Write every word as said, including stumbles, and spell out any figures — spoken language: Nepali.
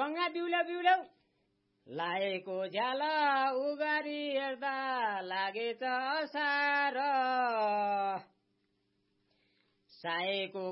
ढङ्गा बिउला बिउला लागेको झ्याल उगारी हेर्दा लागेछ असार साएको